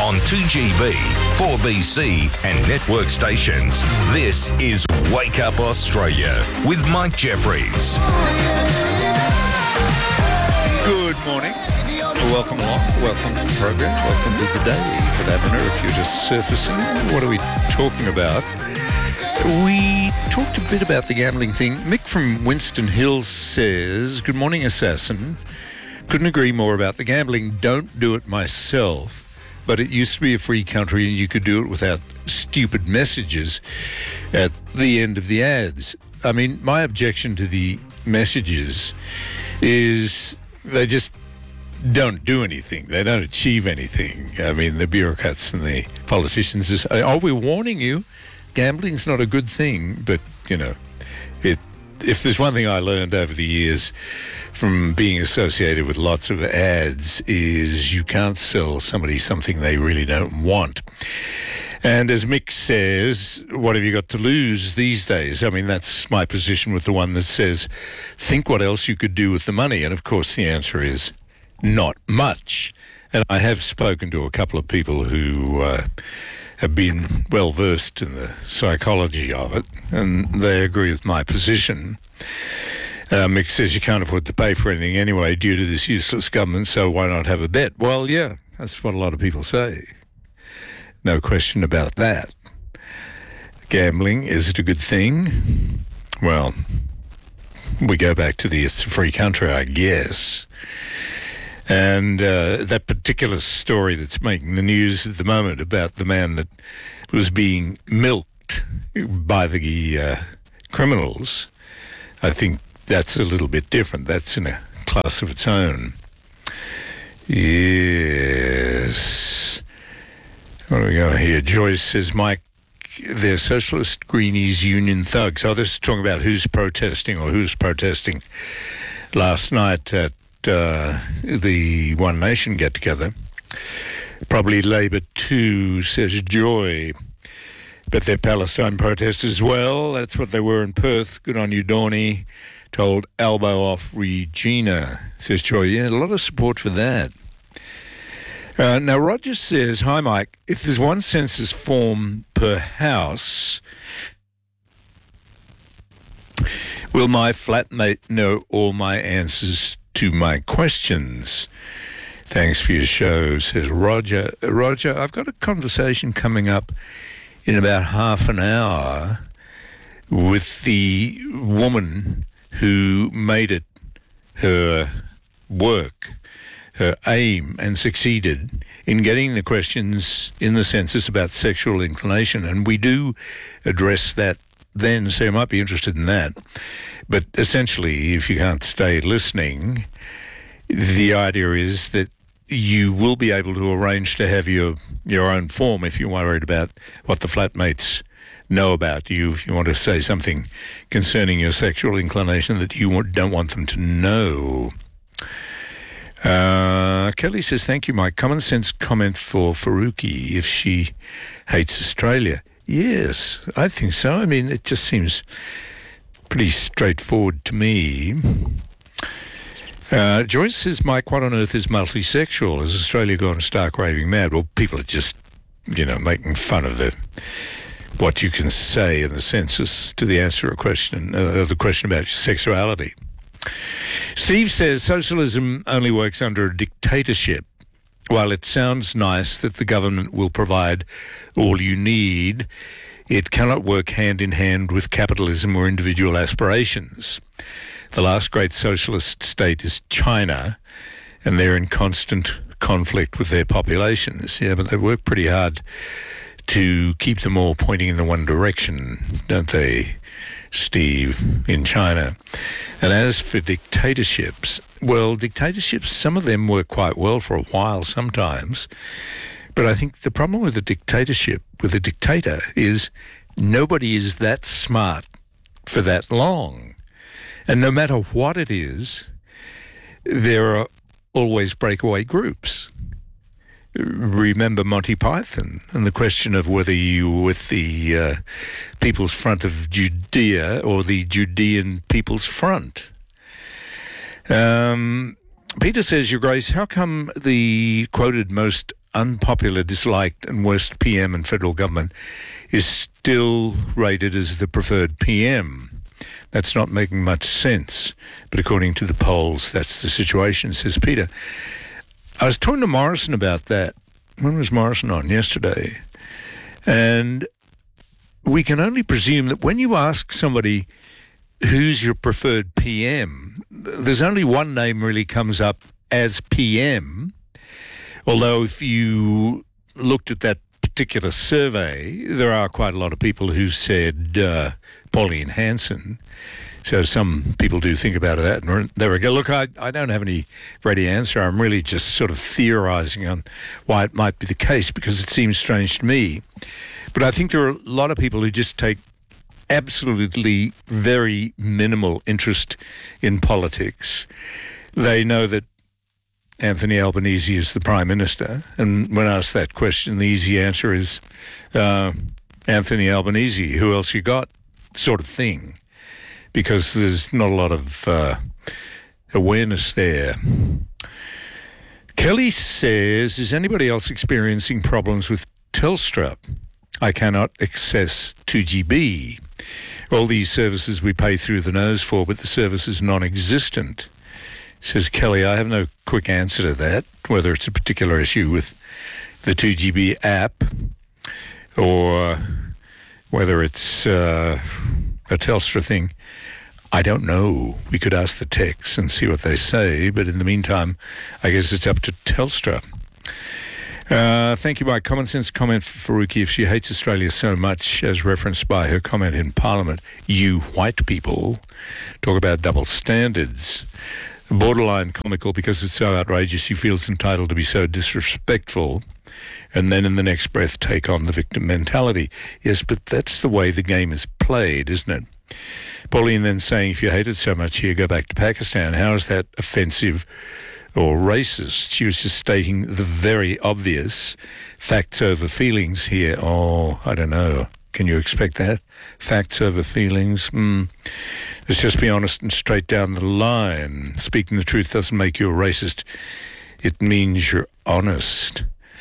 on 2GB, 4BC and network stations. This is Wake Up Australia with Mike Jeffries. Good morning. Welcome along. Welcome to the program. Welcome to the day for that matter. If you're just surfacing, what are we talking about? We talked a bit about the gambling thing. Mick from Winston Hills says, good morning, Assassin. Couldn't agree more about the gambling. Don't do it myself. But it used to be a free country and you could do it without stupid messages at the end of the ads. I mean, my objection to the messages is they just don't do anything. They don't achieve anything. I mean, the bureaucrats and the politicians is, oh, we're warning you. Gambling's not a good thing, but, you know, if there's one thing I learned over the years from being associated with lots of ads is you can't sell somebody something they really don't want. And as Mick says, what have you got to lose these days? I mean, that's my position with the one that says, think what else you could do with the money. And, of course, the answer is not much. And I have spoken to a couple of people who have been well versed in the psychology of it, and they agree with my position. Mick says you can't afford to pay for anything anyway due to this useless government, so why not have a bet? Well, yeah, that's what a lot of people say. No question about that. Gambling, is it a good thing? Well, we go back to it's a free country, I guess. And that particular story that's making the news at the moment about the man that was being milked by the criminals, I think that's a little bit different. That's in a class of its own. Yes. What are we going here? Joyce says, Mike, they're socialist greenies union thugs. Oh, this is talking about who's protesting last night at the One Nation get-together. Probably Labor too, says Joy. But they're Palestine protesters as well. That's what they were in Perth. Good on you, Dawny. Told elbow off Regina, says Joy. Yeah, a lot of support for that. Now, Roger says, hi, Mike. If there's one census form per house, will my flatmate know all my answers to my questions? Thanks for your show, says Roger. Roger, I've got a conversation coming up in about half an hour with the woman who made it her work, her aim, and succeeded in getting the questions in the census about sexual inclination. And we do address that then, so you might be interested in that. But essentially, if you can't stay listening, the idea is that you will be able to arrange to have your own form if you're worried about what the flatmates know about you, if you want to say something concerning your sexual inclination that you don't want them to know. Kelly says, thank you, Mike. Common sense comment for Faruqi if she hates Australia. Yes, I think so. I mean, it just seems pretty straightforward to me. Joyce says, Mike, what on earth is multisexual? Has Australia gone stark raving mad? Well, people are just, making fun of what you can say in the census to the answer to the question about sexuality. Steve says, socialism only works under a dictatorship. While it sounds nice that the government will provide all you need, it cannot work hand in hand with capitalism or individual aspirations. The last great socialist state is China, and they're in constant conflict with their populations. Yeah, but they work pretty hard to keep them all pointing in the one direction, don't they, Steve, in China? And as for dictatorships, well, some of them work quite well for a while sometimes. But I think the problem with a dictatorship, with a dictator, is nobody is that smart for that long. And no matter what it is, there are always breakaway groups. Remember Monty Python and the question of whether you were with the People's Front of Judea or the Judean People's Front. Peter says, Your Grace, how come the quoted most unpopular, disliked and worst PM in federal government is still rated as the preferred PM. That's not making much sense, but according to the polls, that's the situation, says Peter. I was talking to Morrison about that. When was Morrison on? Yesterday. And we can only presume that when you ask somebody who's your preferred PM, there's only one name really comes up as PM, although if you looked at that particular survey, there are quite a lot of people who said Pauline Hanson. So some people do think about that. And there we go. Look, I don't have any ready answer. I'm really just sort of theorising on why it might be the case, because it seems strange to me. But I think there are a lot of people who just take absolutely very minimal interest in politics. They know that Anthony Albanese is the Prime Minister, and when asked that question, the easy answer is Anthony Albanese, who else you got, sort of thing, because there's not a lot of awareness there. Kelly says, is anybody else experiencing problems with Telstra? I cannot access 2GB. All these services we pay through the nose for, but the service is non-existent. Says Kelly, I have no quick answer to that, whether it's a particular issue with the 2GB app or whether it's a Telstra thing. I don't know. We could ask the techs and see what they say, but in the meantime, I guess it's up to Telstra. Thank you. My common sense comment for Faruqi. If she hates Australia so much, as referenced by her comment in Parliament, you white people talk about double standards. Borderline comical because it's so outrageous she feels entitled to be so disrespectful, and then in the next breath take on the victim mentality. Yes, but that's the way the game is played, isn't it? Pauline then saying, if you hate it so much here, go back to Pakistan. How is that offensive or racist? She was just stating the very obvious facts over feelings here. Oh, I don't know. Can you expect that? Facts over feelings? Let's just be honest and straight down the line. Speaking the truth doesn't make you a racist. It means you're honest.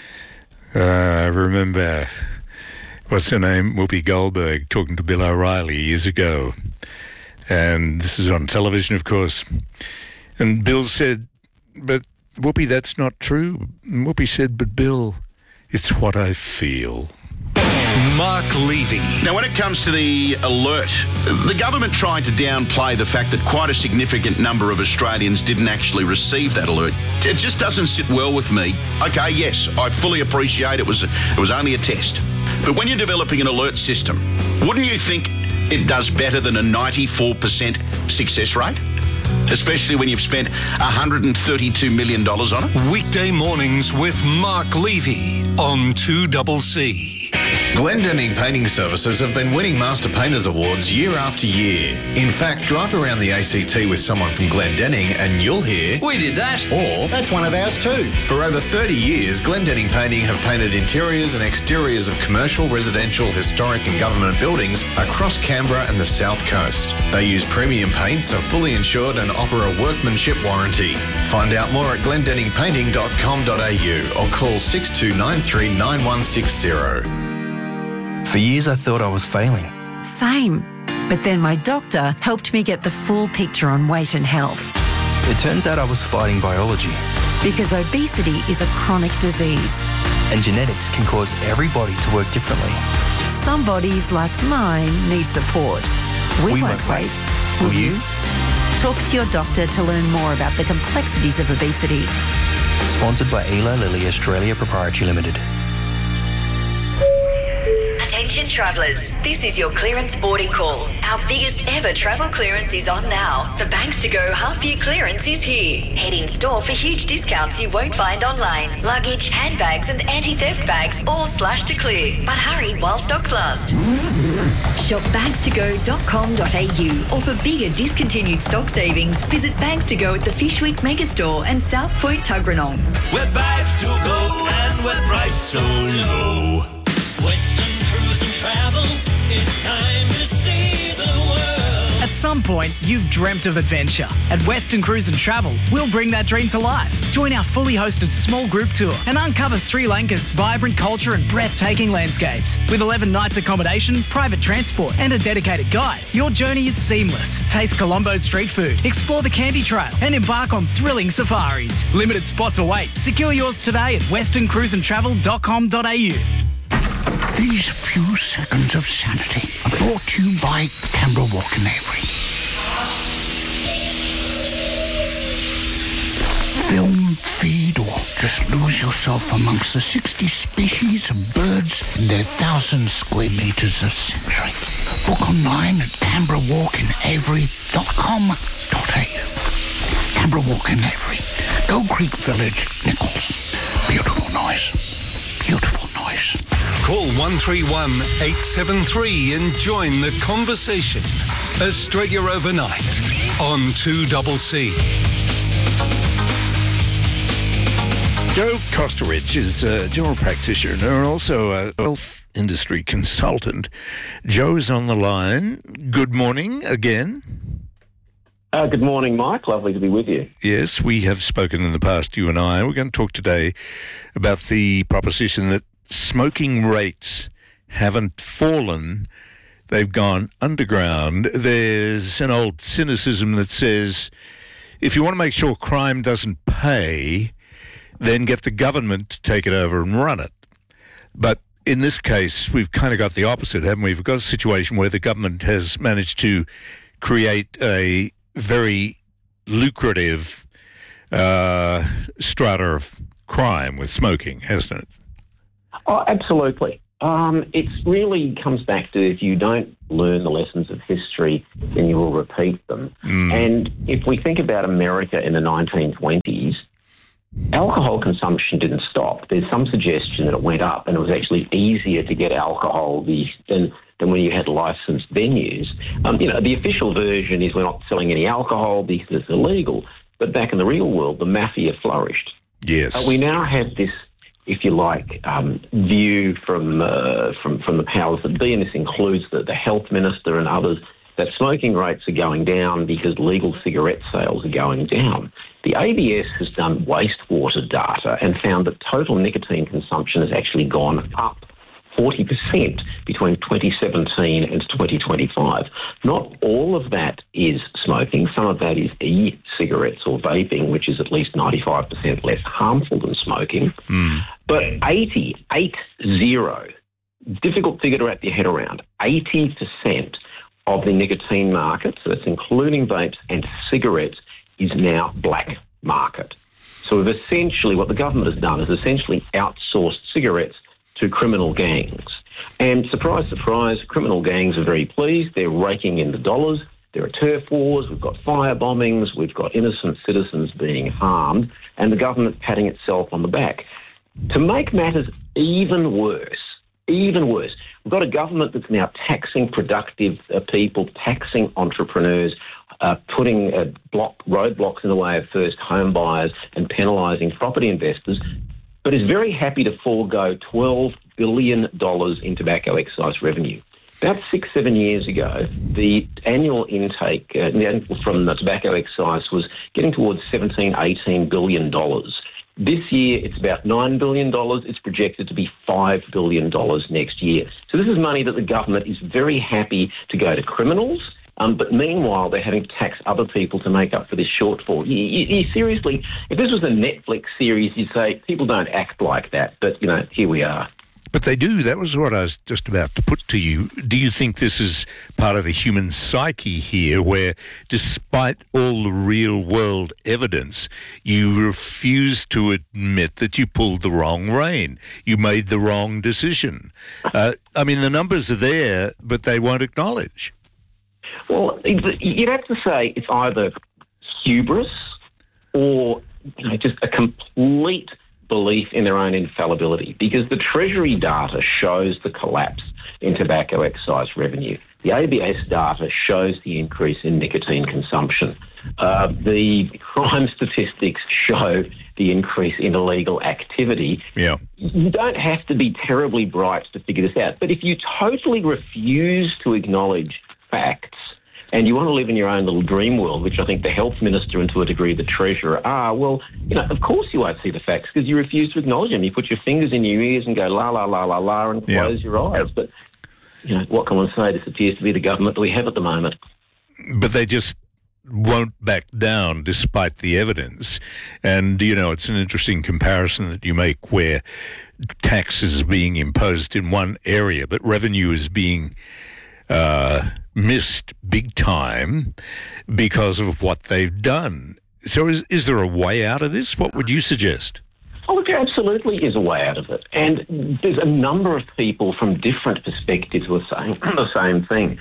I remember, what's her name? Whoopi Goldberg talking to Bill O'Reilly years ago. And this is on television, of course. And Bill said, but Whoopi, that's not true. And Whoopi said, but Bill, it's what I feel. Mark Levy. Now, when it comes to the alert, the government tried to downplay the fact that quite a significant number of Australians didn't actually receive that alert. It just doesn't sit well with me. Okay, yes, I fully appreciate it was only a test. But when you're developing an alert system, wouldn't you think it does better than a 94% success rate? Especially when you've spent $132 million on it. Weekday mornings with Mark Levy on 2CC. Glendenning Painting Services have been winning Master Painters Awards year after year. In fact, drive around the ACT with someone from Glendenning and you'll hear, we did that. Or, that's one of ours too. For over 30 years, Glendenning Painting have painted interiors and exteriors of commercial, residential, historic and government buildings across Canberra and the South Coast. They use premium paints, are fully insured and offer a workmanship warranty. Find out more at glendenningpainting.com.au or call 6293 9160. For years I thought I was failing. Same. But then my doctor helped me get the full picture on weight and health. It turns out I was fighting biology. Because obesity is a chronic disease. And genetics can cause every body to work differently. Some bodies, like mine, need support. We won't wait. Will you? Talk to your doctor to learn more about the complexities of obesity. Sponsored by Eli Lilly Australia Proprietary Limited. Attention travellers, this is your clearance boarding call. Our biggest ever travel clearance is on now. The Banks to Go half-year clearance is here. Head in store for huge discounts you won't find online. Luggage, handbags and anti-theft bags all slashed to clear. But hurry while stocks last. Shop bankstogo.com.au or for bigger discontinued stock savings, visit Banks to Go at the Fishwick Megastore and South Point Tuggeranong. Where bags to go and where price so low. Western Cruise and Travel, it's time to see the world. At some point, you've dreamt of adventure. At Western Cruise and Travel, we'll bring that dream to life. Join our fully hosted small group tour and uncover Sri Lanka's vibrant culture and breathtaking landscapes. With 11 nights accommodation, private transport and a dedicated guide, your journey is seamless. Taste Colombo's street food, explore the Candy Trail and embark on thrilling safaris. Limited spots await. Secure yours today at westerncruiseandtravel.com.au. These few seconds of sanity are brought to you by Canberra Walk in Avery. Film, feed, or just lose yourself amongst the 60 species of birds in their 1,000 square metres of sanctuary. Book online at canberrawalkinavery.com.au. Canberra Walk in Avery, Gold Creek Village, Nichols. Beautiful noise. Beautiful noise. Call 131 873 and join the conversation. Australia Overnight on 2CC. Joe Kosterich is a general practitioner and also a health industry consultant. Joe is on the line. Good morning again. Good morning, Mike. Lovely to be with you. Yes, we have spoken in the past, you and I. We're going to talk today about the proposition that smoking rates haven't fallen. They've gone underground. There's an old cynicism that says if you want to make sure crime doesn't pay, then get the government to take it over and run it. But in this case, we've kind of got the opposite, haven't we? We've got a situation where the government has managed to create a very lucrative strata of crime with smoking, hasn't it? Oh, absolutely. It really comes back to if you don't learn the lessons of history, then you will repeat them. And if we think about America in the 1920s, alcohol consumption didn't stop. There's some suggestion that it went up, and it was actually easier to get alcohol than when you had licensed venues. The official version is we're not selling any alcohol because it's illegal. But back in the real world, the mafia flourished. Yes. We now have this, if you like, view from the powers that be, and this includes the health minister and others, that smoking rates are going down because legal cigarette sales are going down. The ABS has done wastewater data and found that total nicotine consumption has actually gone up 40% between 2017 and 2025. Not all of that is smoking. Some of that is e-cigarettes or vaping, which is at least 95% less harmful than smoking. But 80, difficult figure to wrap your head around, 80% of the nicotine market, so that's including vapes and cigarettes, is now black market. So we've essentially, what the government has done is essentially outsourced cigarettes to criminal gangs. And surprise, surprise, criminal gangs are very pleased. They're raking in the dollars. There are turf wars. We've got fire bombings. We've got innocent citizens being harmed. And the government's patting itself on the back. To make matters even worse, we've got a government that's now taxing productive people, taxing entrepreneurs, putting roadblocks in the way of first home buyers and penalising property investors, but is very happy to forego $12 billion in tobacco excise revenue. About 6-7 years ago, the annual intake from the tobacco excise was getting towards $17-18 billion. This year, it's about $9 billion. It's projected to be $5 billion next year. So this is money that the government is very happy to go to criminals, but meanwhile, they're having to tax other people to make up for this shortfall. You seriously, if this was a Netflix series, you'd say people don't act like that. But, here we are. But they do. That was what I was just about to put to you. Do you think this is part of the human psyche here, where despite all the real-world evidence, you refuse to admit that you pulled the wrong rein, you made the wrong decision? The numbers are there, but they won't acknowledge. Well, you'd have to say it's either hubris or just a complete belief in their own infallibility, because the Treasury data shows the collapse in tobacco excise revenue. The ABS data shows the increase in nicotine consumption. The crime statistics show the increase in illegal activity. Yeah. You don't have to be terribly bright to figure this out. But if you totally refuse to acknowledge facts and you want to live in your own little dream world, which I think the health minister and to a degree the treasurer are, well, of course you won't see the facts because you refuse to acknowledge them. You put your fingers in your ears and go la, la, la, la, la, and close your eyes. But, what can one say? This appears to be the government that we have at the moment. But they just won't back down despite the evidence. And, it's an interesting comparison that you make where tax is being imposed in one area, but revenue is being missed big time because of what they've done. So is there a way out of this? What would you suggest? Oh, look, there absolutely is a way out of it. And there's a number of people from different perspectives who are saying the same thing.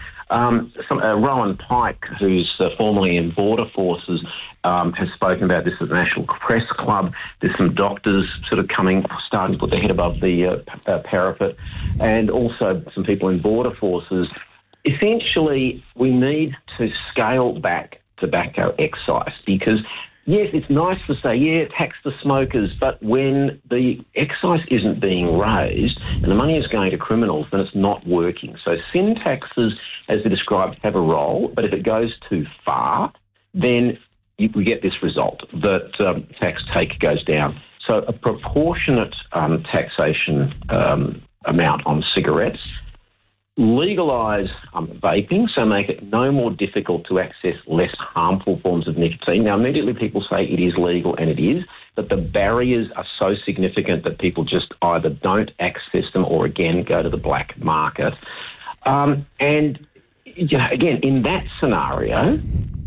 Rowan Pike, who's formerly in Border Forces, has spoken about this at the National Press Club. There's some doctors sort of starting to put their head above the parapet, and also some people in Border Forces. Essentially, we need to scale back tobacco excise because, yes, it's nice to say, tax the smokers, but when the excise isn't being raised and the money is going to criminals, then it's not working. So sin taxes, as they're described, have a role, but if it goes too far, then we get this result, that tax take goes down. So a proportionate taxation amount on cigarettes, legalise vaping, so make it no more difficult to access less harmful forms of nicotine. Now, immediately people say it is legal, and it is, but the barriers are so significant that people just either don't access them or, again, go to the black market. And, again, in that scenario,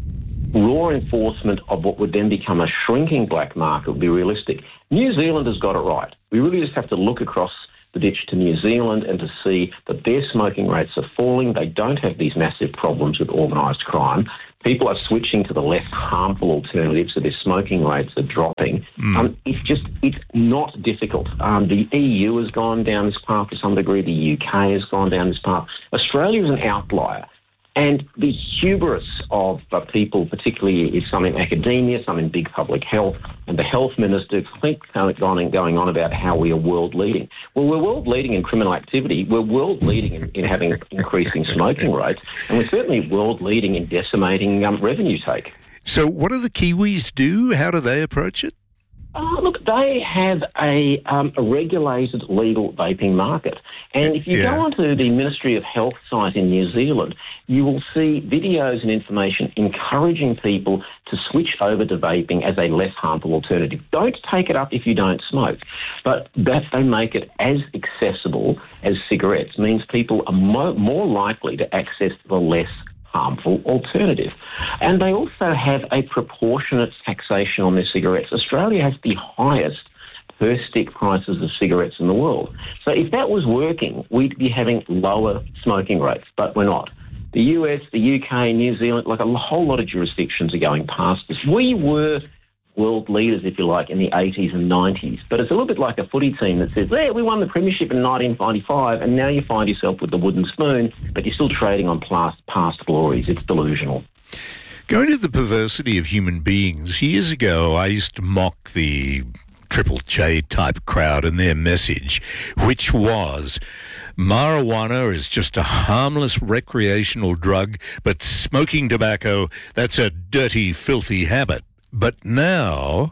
raw enforcement of what would then become a shrinking black market would be realistic. New Zealand has got it right. We really just have to look across the ditch to New Zealand and to see that their smoking rates are falling. They don't have these massive problems with organised crime. People are switching to the less harmful alternatives, so their smoking rates are dropping. It's not difficult. The EU has gone down this path to some degree. The UK has gone down this path. Australia is an outlier. And the hubris of people, particularly some in academia, some in big public health, and the health minister keep going on about how we are world leading. Well, we're world leading in criminal activity. We're world leading in having increasing smoking rates. And we're certainly world leading in decimating revenue take. So what do the Kiwis do? How do they approach it? Look, they have a regulated legal vaping market. And if you go onto the Ministry of Health site in New Zealand, you will see videos and information encouraging people to switch over to vaping as a less harmful alternative. Don't take it up if you don't smoke. But that they make it as accessible as cigarettes means people are more likely to access the less harmful alternative. And they also have a proportionate taxation on their cigarettes. Australia has the highest per stick prices of cigarettes in the world. So if that was working, we'd be having lower smoking rates, but we're not. The US, the UK, New Zealand, like a whole lot of jurisdictions are going past this. We were world leaders, if you like, in the 80s and 90s. But it's a little bit like a footy team that says, we won the premiership in 1995, and now you find yourself with the wooden spoon, but you're still trading on past glories. It's delusional. Going to the perversity of human beings, years ago I used to mock the Triple J type crowd and their message, which was marijuana is just a harmless recreational drug, but smoking tobacco, that's a dirty, filthy habit. But now,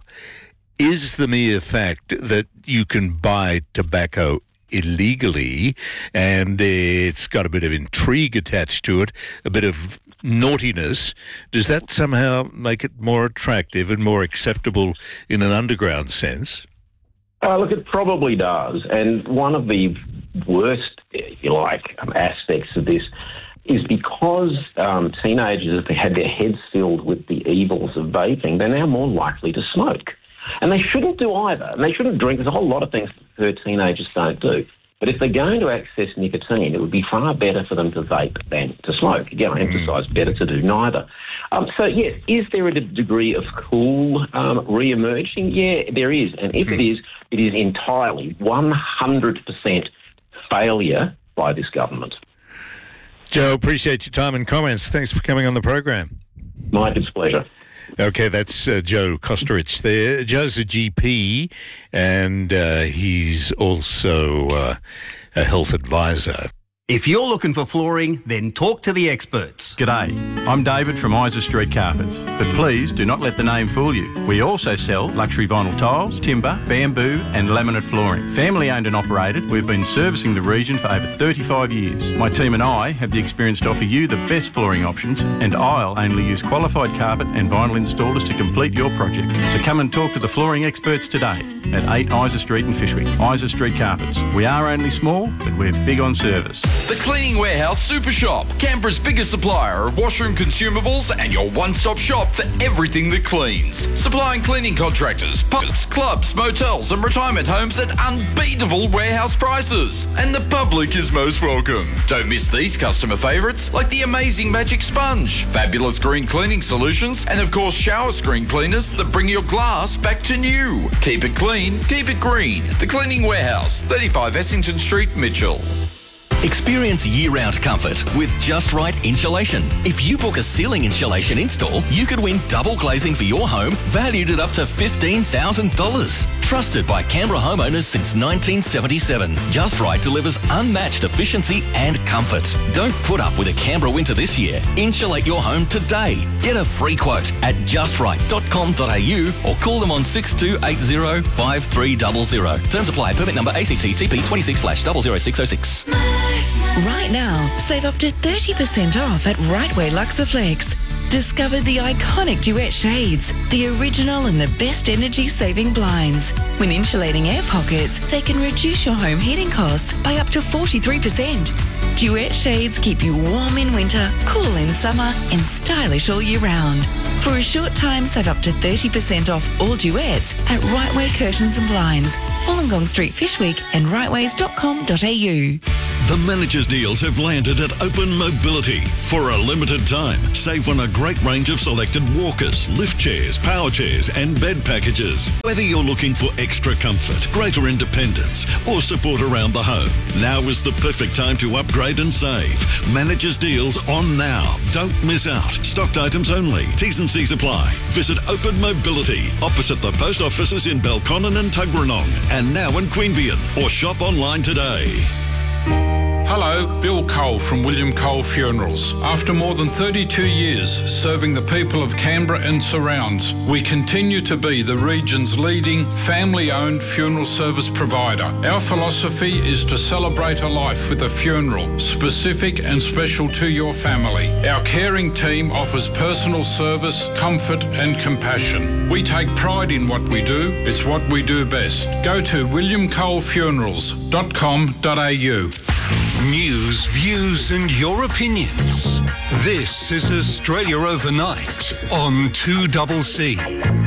is the mere fact that you can buy tobacco illegally and it's got a bit of intrigue attached to it, a bit of naughtiness, does that somehow make it more attractive and more acceptable in an underground sense? Look, it probably does. And one of the worst, if you like, aspects of this is because teenagers have had their heads filled with the evils of vaping, they're now more likely to smoke. And they shouldn't do either. And they shouldn't drink. There's a whole lot of things that teenagers don't do. But if they're going to access nicotine, it would be far better for them to vape than to smoke. Again, I emphasise better to do neither. So, yes, is there a degree of cool re-emerging? Yeah, there is. And if it is entirely 100% failure by this government. Joe, appreciate your time and comments. Thanks for coming on the program. My displeasure. Okay, that's Joe Kosterich there. Joe's a GP, and he's also a health advisor. If you're looking for flooring, then talk to the experts. G'day, I'm David from Isa Street Carpets, but please do not let the name fool you. We also sell luxury vinyl tiles, timber, bamboo and laminate flooring. Family owned and operated, we've been servicing the region for over 35 years. My team and I have the experience to offer you the best flooring options, and I'll only use qualified carpet and vinyl installers to complete your project. So come and talk to the flooring experts today at 8 Isa Street in Fishwick. Isa Street Carpets. We are only small, but we're big on service. The Cleaning Warehouse Super Shop, Canberra's biggest supplier of washroom consumables and your one-stop shop for everything that cleans. Supplying cleaning contractors, pubs, clubs, motels and retirement homes at unbeatable warehouse prices. And the public is most welcome. Don't miss these customer favourites like the amazing Magic Sponge, fabulous green cleaning solutions and of course shower screen cleaners that bring your glass back to new. Keep it clean, keep it green. The Cleaning Warehouse, 35 Essington Street, Mitchell. Experience year-round comfort with Just Right Insulation. If you book a ceiling insulation install, you could win double glazing for your home, valued at up to $15,000. Trusted by Canberra homeowners since 1977, Just Right delivers unmatched efficiency and comfort. Don't put up with a Canberra winter this year. Insulate your home today. Get a free quote at justright.com.au or call them on 6280 5300. Terms apply. Permit number ACTTP 26/00606. Right now, save up to 30% off at Rightway Luxaflex. Discover the iconic Duet shades, the original and the best energy-saving blinds. When insulating air pockets, they can reduce your home heating costs by up to 43%. Duet shades keep you warm in winter, cool in summer and stylish all year round. For a short time, save up to 30% off all Duets at Rightway Curtains and Blinds, Wollongong Street, Fishwick and rightways.com.au. The managers' deals have landed at Open Mobility. For a limited time, save on a great range of selected walkers, lift chairs, power chairs and bed packages. Whether you're looking for extra comfort, greater independence or support around the home, now is the perfect time to upgrade and save. Managers' deals on now. Don't miss out. Stocked items only. T's and C's apply. Visit Open Mobility opposite the post offices in Belconnen and Tuggeranong and now in Queanbeyan, or shop online today. Hello, Bill Cole from William Cole Funerals. After more than 32 years serving the people of Canberra and surrounds, we continue to be the region's leading family-owned funeral service provider. Our philosophy is to celebrate a life with a funeral, specific and special to your family. Our caring team offers personal service, comfort and compassion. We take pride in what we do. It's what we do best. Go to williamcolefunerals.com.au. News, views and your opinions. This is Australia Overnight on 2CC.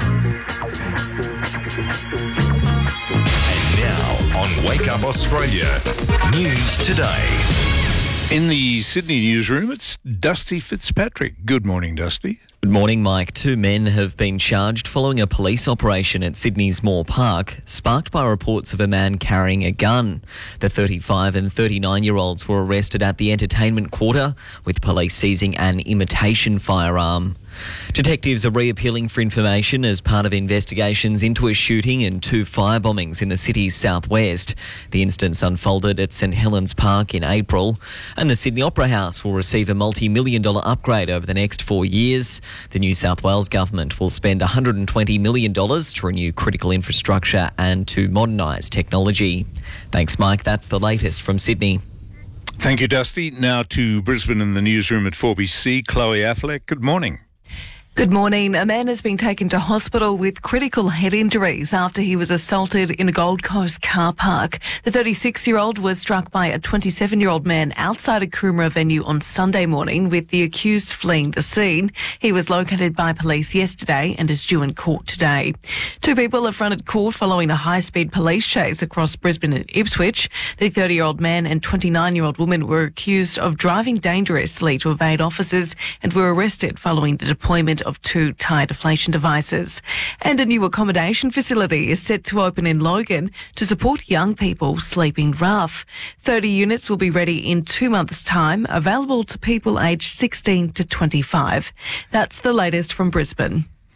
And now on Wake Up Australia, News Today. In the Sydney newsroom, it's Dusty Fitzpatrick. Good morning, Dusty. Good morning, Mike. 2 men have been charged following a police operation at Sydney's Moore Park, sparked by reports of a man carrying a gun. The 35 and 39-year-olds were arrested at the entertainment quarter, with police seizing an imitation firearm. Detectives are reappealing for information as part of investigations into a shooting and 2 firebombings in the city's southwest. The incidents unfolded at St Helens Park in April, and the Sydney Opera House will receive a multi-million-dollar upgrade over the next 4 years. The New South Wales government will spend $120 million to renew critical infrastructure and to modernise technology. Thanks, Mike. That's the latest from Sydney. Thank you, Dusty. Now to Brisbane in the newsroom at 4BC. Chloe Affleck, good morning. Good morning. A man has been taken to hospital with critical head injuries after he was assaulted in a Gold Coast car park. The 36-year-old was struck by a 27-year-old man outside a Coomera venue on Sunday morning, with the accused fleeing the scene. He was located by police yesterday and is due in court today. 2 people have fronted court following a high-speed police chase across Brisbane and Ipswich. The 30-year-old man and 29-year-old woman were accused of driving dangerously to evade officers and were arrested following the deployment of 2 tyre deflation devices. And a new accommodation facility is set to open in Logan to support young people sleeping rough. 30 units will be ready in 2 months' time, available to people aged 16 to 25. That's the latest from Brisbane.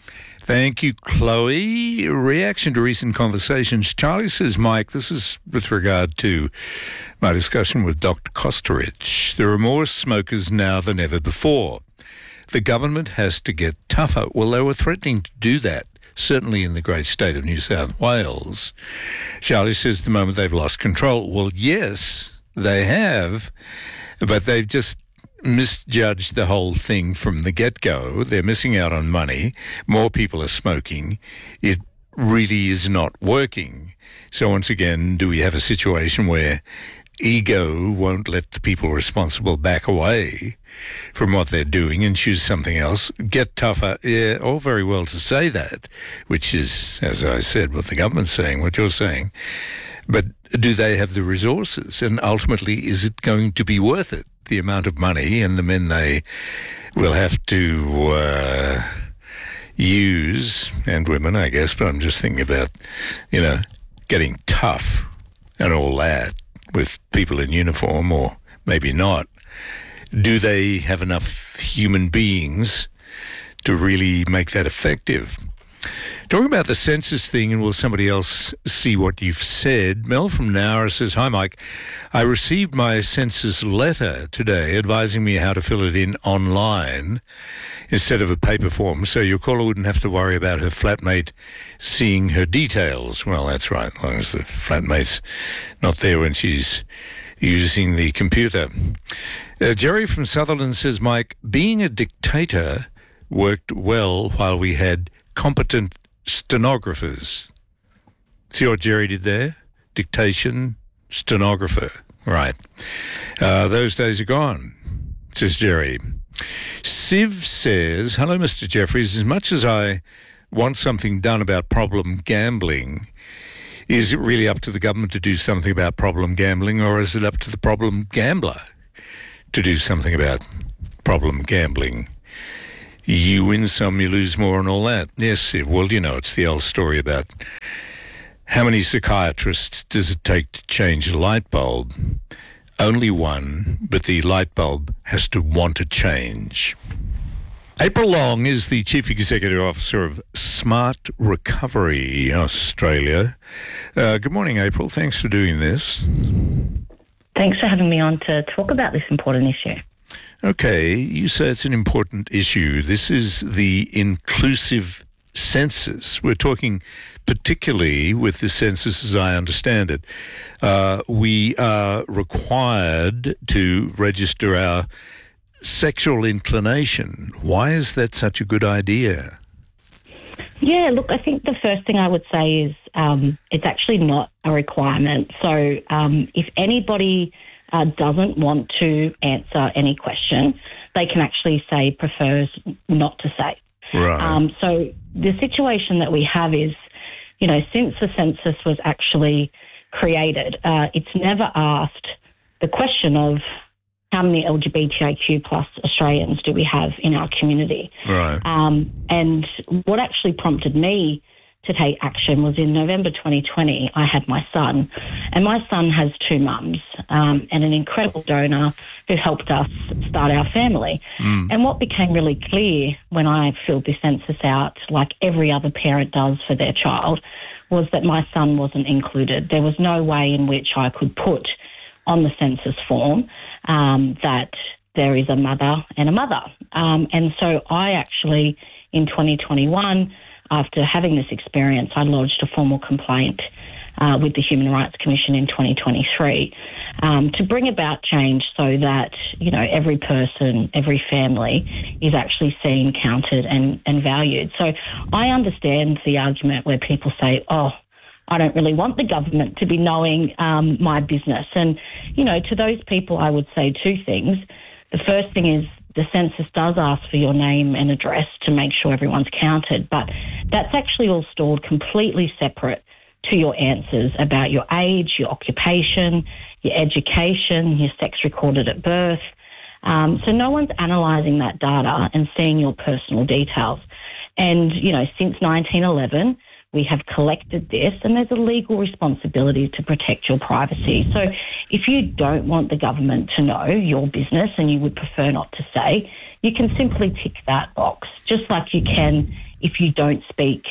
Thank you, Chloe. Reaction to recent conversations. Charlie says, Mike, this is with regard to my discussion with Dr. Kostarich. There are more smokers now than ever before. The government has to get tougher. Well, they were threatening to do that, certainly in the great state of New South Wales. Charlie says the moment they've lost control. Well, yes, they have, but they've just misjudged the whole thing from the get-go. They're missing out on money. More people are smoking. It really is not working. So once again, do we have a situation where ego won't let the people responsible back away from what they're doing and choose something else? Get tougher. Yeah, all very well to say that, which is, as I said, what the government's saying, what you're saying. But do they have the resources? And ultimately, is it going to be worth it? The amount of money and the men they will have to use, and women, I guess, but I'm just thinking about, getting tough and all that with people in uniform, or maybe not. Do they have enough human beings to really make that effective? Talking about the census thing, and will somebody else see what you've said? Mel from Nowra says, hi, Mike. I received my census letter today advising me how to fill it in online instead of a paper form, so your caller wouldn't have to worry about her flatmate seeing her details. Well, that's right, as long as the flatmate's not there when she's using the computer. Jerry from Sutherland says, Mike, being a dictator worked well while we had competent stenographers. See what Jerry did there? Dictation, stenographer. Right. Those days are gone, says Jerry. Siv says, hello, Mr. Jeffries. As much as I want something done about problem gambling, is it really up to the government to do something about problem gambling, or is it up to the problem gambler to do something about problem gambling? You win some, you lose more and all that. Yes, well, it's the old story about how many psychiatrists does it take to change a light bulb? Only one, but the light bulb has to want to change. April Long is the Chief Executive Officer of Smart Recovery Australia. Good morning, April. Thanks for doing this. Thanks for having me on to talk about this important issue. Okay, you say it's an important issue. This is the inclusive census. We're talking particularly with the census, as I understand it. We are required to register our sexual inclination. Why is that such a good idea? Yeah, look, I think the first thing I would say is it's actually not a requirement. So if anybody doesn't want to answer any question, they can actually say prefers not to say. Right. So the situation that we have is, since the census was actually created, it's never asked the question of how many LGBTIQ plus Australians do we have in our community. Right. And what actually prompted me to take action was in November 2020, I had my son, and my son has two mums and an incredible donor who helped us start our family. And what became really clear when I filled the census out, like every other parent does for their child, was that my son wasn't included. There was no way in which I could put on the census form that there is a mother and a mother. And so I actually, in 2021, after having this experience, I lodged a formal complaint with the Human Rights Commission in 2023 to bring about change so that, every person, every family is actually seen, counted and valued. So I understand the argument where people say, I don't really want the government to be knowing my business. And, to those people, I would say two things. The first thing is the census does ask for your name and address to make sure everyone's counted, but that's actually all stored completely separate to your answers about your age, your occupation, your education, your sex recorded at birth. So no one's analysing that data and seeing your personal details. And, since 1911, We have collected this, and there's a legal responsibility to protect your privacy. So if you don't want the government to know your business and you would prefer not to say, you can simply tick that box, just like you can if you don't speak,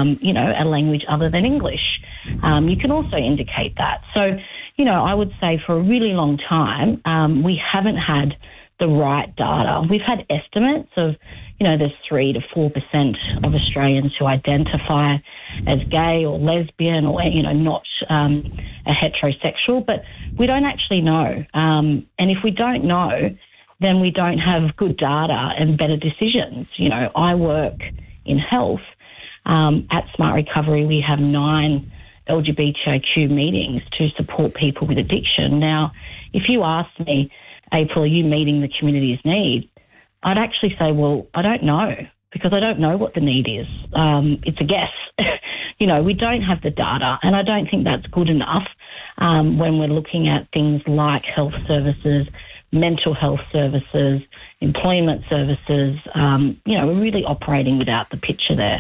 a language other than English. You can also indicate that. So, I would say for a really long time, we haven't had the right data. We've had estimates of, there's 3 to 4% of Australians who identify as gay or lesbian or, not a heterosexual, but we don't actually know. And if we don't know, then we don't have good data and better decisions. I work in health. At Smart Recovery, we have 9 LGBTIQ meetings to support people with addiction. Now, if you asked me, April, are you meeting the community's need? I'd actually say, well, I don't know, because I don't know what the need is. It's a guess. We don't have the data, and I don't think that's good enough when we're looking at things like health services, mental health services, employment services. We're really operating without the picture there.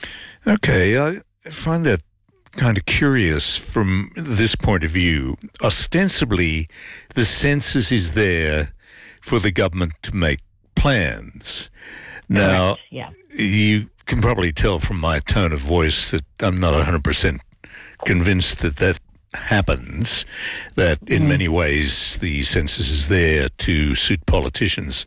Okay, I find that kind of curious from this point of view. Ostensibly, the census is there for the government to make plans. Now, you can probably tell from my tone of voice that I'm not 100% convinced that happens, that in many ways the census is there to suit politicians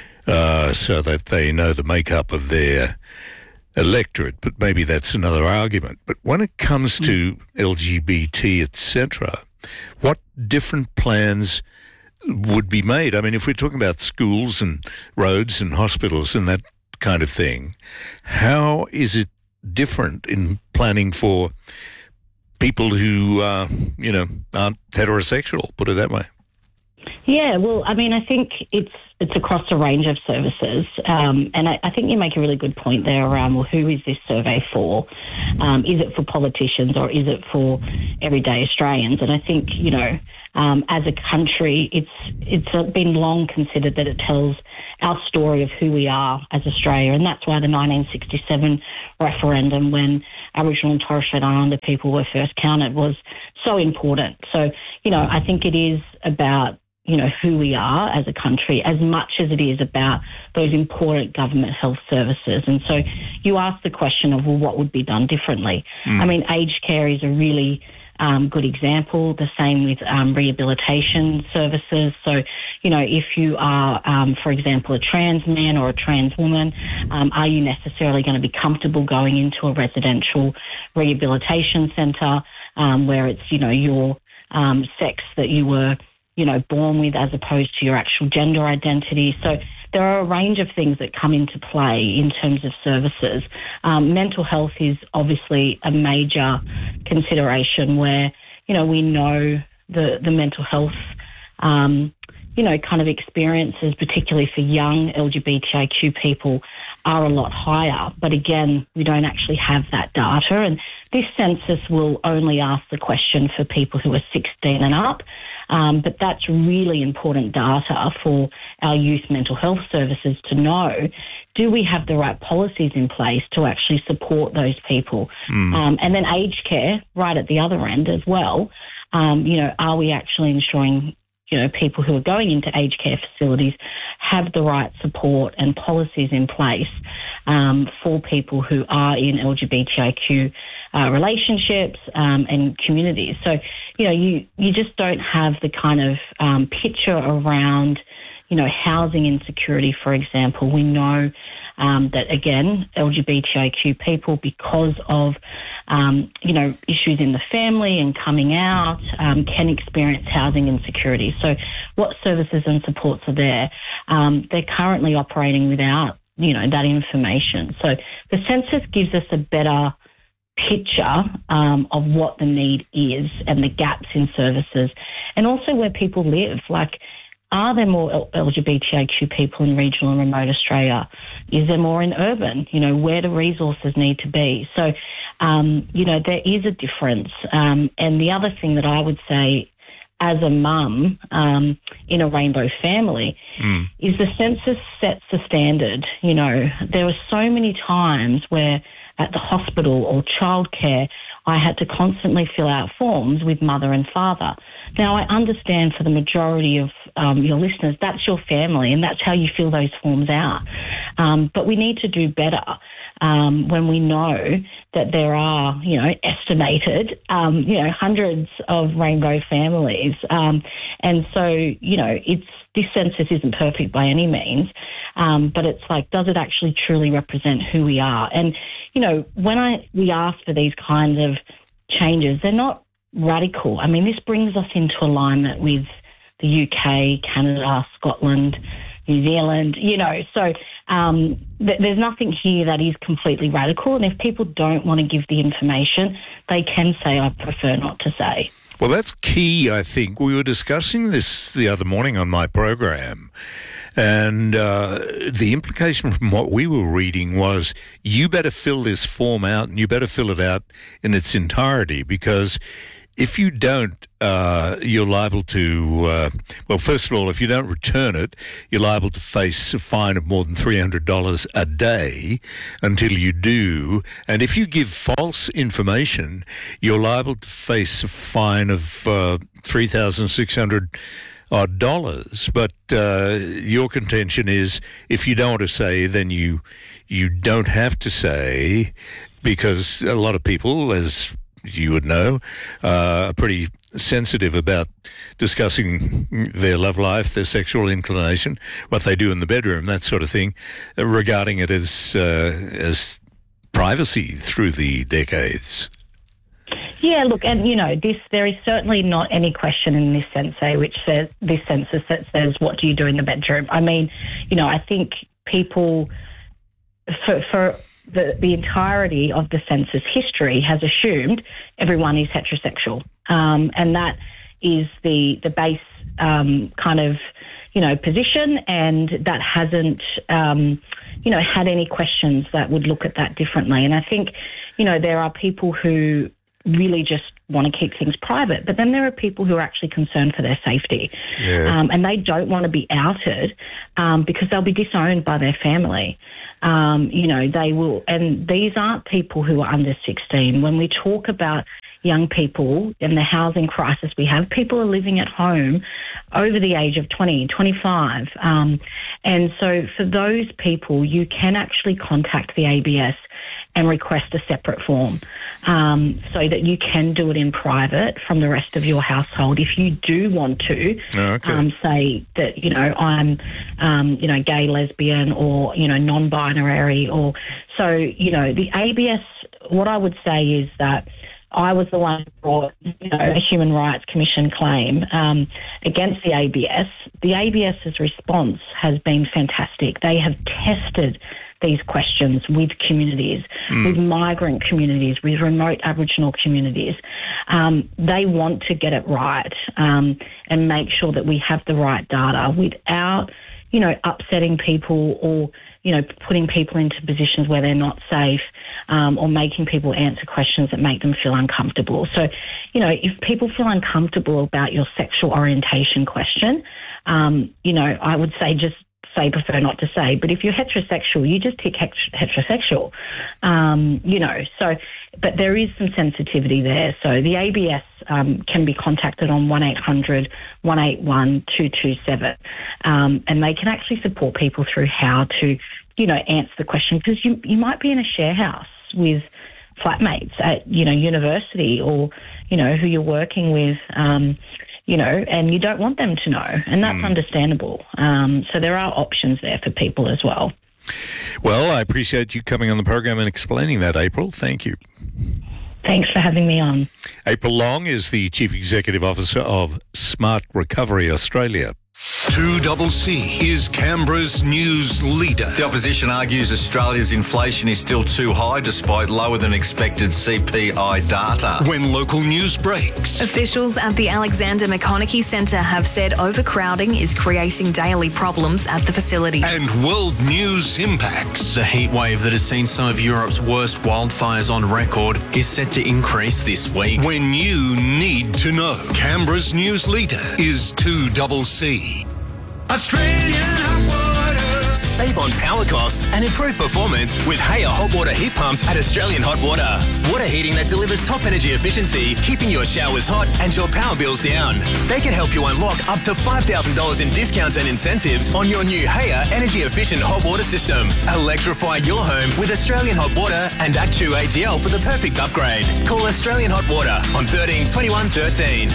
so that they know the makeup of their electorate, but maybe that's another argument. But when it comes to LGBT, etc., what different plans would be made? I mean, if we're talking about schools and roads and hospitals and that kind of thing, how is it different in planning for people who, aren't heterosexual, put it that way? Yeah, well, I mean, I think it's across a range of services, and I think you make a really good point there around, well, who is this survey for? Is it for politicians or is it for everyday Australians? And I think, as a country, it's been long considered that it tells our story of who we are as Australia, and that's why the 1967 referendum, when Aboriginal and Torres Strait Islander people were first counted, was so important. So, I think it is about who we are as a country as much as it is about those important government health services. And so you ask the question of, well, what would be done differently? I mean, aged care is a really good example. The same with rehabilitation services. So, if you are, for example, a trans man or a trans woman, are you necessarily going to be comfortable going into a residential rehabilitation centre where it's, your sex that you were born with as opposed to your actual gender identity? So there are a range of things that come into play in terms of services. Mental health is obviously a major consideration where, we know the mental health, kind of experiences, particularly for young LGBTIQ people, are a lot higher. But again, we don't actually have that data. And this census will only ask the question for people who are 16 and up. But that's really important data for our youth mental health services to know, do we have the right policies in place to actually support those people? And then aged care, right at the other end as well, are we actually ensuring, people who are going into aged care facilities have the right support and policies in place for people who are in LGBTIQ relationships and communities. So, you just don't have the kind of picture around, housing insecurity, for example. We know that, again, LGBTIQ people, because of, issues in the family and coming out, can experience housing insecurity. So what services and supports are there? They're currently operating without, that information. So the census gives us a better picture of what the need is and the gaps in services, and also where people live. Like, are there more LGBTIQ people in regional and remote Australia? Is there more in urban? Where do resources need to be? So, there is a difference. And the other thing that I would say as a mum in a rainbow family is the census sets the standard. There were so many times where at the hospital or childcare, I had to constantly fill out forms with mother and father. Now, I understand for the majority of your listeners, that's your family and that's how you fill those forms out. But we need to do better when we know that there are, estimated, hundreds of rainbow families. And so, this census isn't perfect by any means, but it's like, does it actually truly represent who we are? And, when we ask for these kinds of changes, they're not radical. I mean, this brings us into alignment with the UK, Canada, Scotland, New Zealand, so there's nothing here that is completely radical. And if people don't want to give the information, they can say, I prefer not to say. Well, that's key, I think. We were discussing this the other morning on my program, and the implication from what we were reading was you better fill this form out and you better fill it out in its entirety, because if you don't, you're liable to, first of all, if you don't return it, you're liable to face a fine of more than $300 a day until you do. And if you give false information, you're liable to face a fine of $3,600 odd dollars. But your contention is if you don't want to say, then you don't have to say, because a lot of people, as you would know, are pretty sensitive about discussing their love life, their sexual inclination, what they do in the bedroom, that sort of thing, regarding it as privacy through the decades. Yeah, look, and there is certainly not any question in this census that says, what do you do in the bedroom? I mean, I think people for the entirety of the census history has assumed everyone is heterosexual. And that is the base kind of, position, and that hasn't, had any questions that would look at that differently. And I think, there are people who really just want to keep things private, but then there are people who are actually concerned for their safety. Yeah. And they don't want to be outed because they'll be disowned by their family. They will, and these aren't people who are under 16. When we talk about young people and the housing crisis we have, people are living at home over the age of 20, 25. And so for those people, you can actually contact the ABS and request a separate form so that you can do it in private from the rest of your household. If you do want to say that, I'm, gay, lesbian, or, non-binary, or so, the ABS, what I would say is that I was the one who brought, a Human Rights Commission claim against the ABS. The ABS's response has been fantastic. They have tested these questions with communities, with migrant communities, with remote Aboriginal communities. They want to get it right and make sure that we have the right data without, upsetting people or, putting people into positions where they're not safe or making people answer questions that make them feel uncomfortable. So, if people feel uncomfortable about your sexual orientation question, I would say just say prefer not to say. But if you're heterosexual, you just tick heterosexual, So, but there is some sensitivity there. So the ABS can be contacted on 1800 181 227, and they can actually support people through how to, answer the question, because you might be in a share house with flatmates at, university, or, who you're working with, and you don't want them to know, and that's understandable. So there are options there for people as well. Well, I appreciate you coming on the program and explaining that, April. Thank you. Thanks for having me on. April Long is the Chief Executive Officer of Smart Recovery Australia. 2CC is Canberra's news leader. The opposition argues Australia's inflation is still too high despite lower than expected CPI data. When local news breaks. Officials at the Alexander McConaughey Centre have said overcrowding is creating daily problems at the facility. And world news impacts. The heatwave that has seen some of Europe's worst wildfires on record is set to increase this week. When you need to know. Canberra's news leader is 2CC. Australian hot water. Save on power costs and improve performance with Haya hot water heat pumps at Australian Hot Water. Water heating that delivers top energy efficiency, keeping your showers hot and your power bills down. They can help you unlock up to $5,000 in discounts and incentives on your new Haya energy efficient hot water system. Electrify your home with Australian Hot Water and Act2 AGL for the perfect upgrade. Call Australian Hot Water on 13 21 13.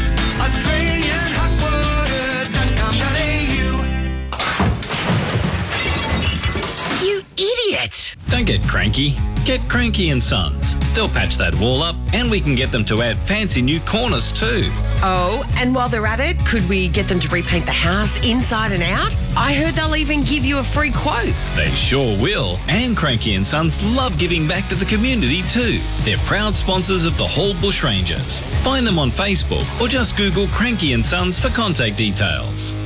AustralianHotWater.com.au. You idiot! Don't get cranky. Get Cranky and Sons. They'll patch that wall up and we can get them to add fancy new cornice too. Oh, and while they're at it, could we get them to repaint the house inside and out? I heard they'll even give you a free quote. They sure will. And Cranky and Sons love giving back to the community too. They're proud sponsors of the Hall Bushrangers. Find them on Facebook or just Google Cranky and Sons for contact details.